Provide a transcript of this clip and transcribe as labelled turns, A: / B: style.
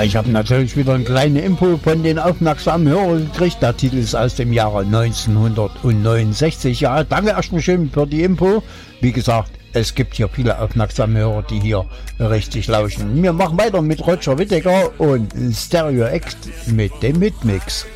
A: ich habe natürlich wieder eine kleine Info von den aufmerksamen Hörern gekriegt. Der Titel ist aus dem Jahre 1969. Ja, danke erstmal schön für die Info. Wie gesagt, es gibt hier viele aufmerksame Hörer, die hier richtig lauschen. Wir machen weiter mit Roger Whittaker und Stereo Act mit dem Hitmix.